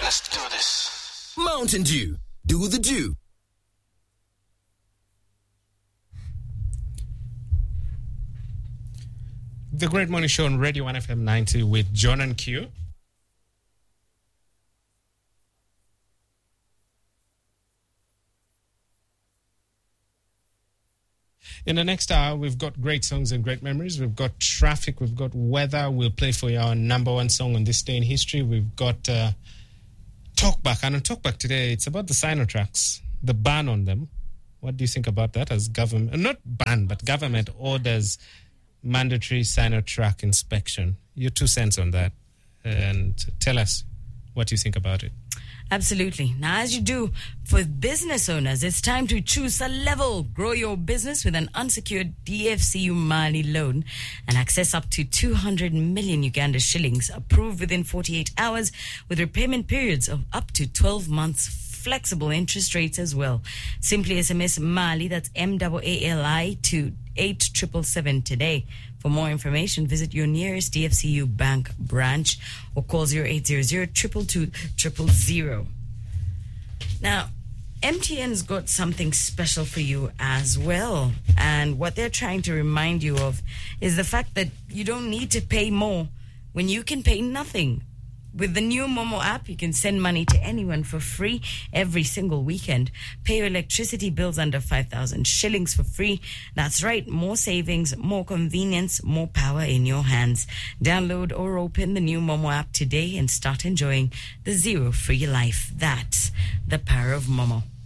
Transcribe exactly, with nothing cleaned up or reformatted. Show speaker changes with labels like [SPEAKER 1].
[SPEAKER 1] Let's do this.
[SPEAKER 2] Mountain Dew. Do the Dew.
[SPEAKER 3] The Great Morning Show on Radio one F M ninety with John and Q. In the next hour, we've got great songs and great memories. We've got traffic. We've got weather. We'll play for you our number one song on this day in history. We've got uh, Talkback. And on Talkback today, it's about the Sinotracks, the ban on them. What do you think about that as government? Not ban, but government orders mandatory Sinotrack inspection. Your two cents on that. And tell us what you think about it.
[SPEAKER 4] Absolutely. Now, as you do for business owners, it's time to choose a level. Grow your business with an unsecured D F C U Mali loan and access up to two hundred million Uganda shillings, approved within forty-eight hours with repayment periods of up to twelve months, flexible interest rates as well. Simply S M S Mali, that's M A A L I, to eight seven seven seven today. For more information, visit your nearest D F C U bank branch or call zero eight zero zero, two two two, zero zero zero. Now, M T N's got something special for you as well. And what they're trying to remind you of is the fact that you don't need to pay more when you can pay nothing. With the new Momo app, you can send money to anyone for free every single weekend. Pay your electricity bills under five thousand shillings for free. That's right, more savings, more convenience, more power in your hands. Download or open the new Momo app today and start enjoying the zero free life. That's the power of Momo.